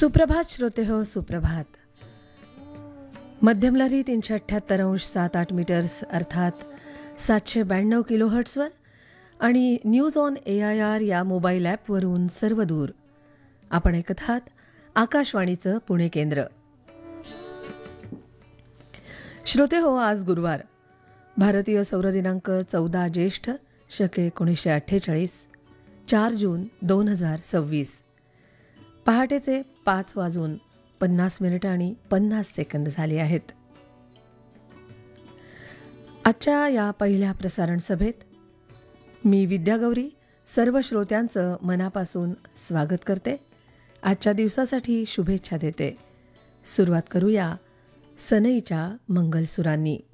सुप्रभात श्रोते हो, सुप्रभात. मध्यमलहरी 378.7 मीटर्स अर्थात 792 किलोहर्ट्झवर आणि न्यूज ऑन AIR या मोबाईल ॲपवरून सर्व दूर आपण ऐकत आहात आकाशवाणीचं पुणे केंद्र. श्रोते हो, आज गुरुवार, भारतीय सौर दिनांक 14 ज्येष्ठ शके 1948, 4 जून 2026. पहाटेचे 5:50 आणि 50 सेकंद झाले आहेत. आजच्या या पहिल्या प्रसारण सभेत मी विद्यागौरी सर्व श्रोत्यांचं मनापासून स्वागत करते. आजच्या दिवसासाठी शुभेच्छा देते. सुरुवात करूया सनईच्या मंगलसुरांनी.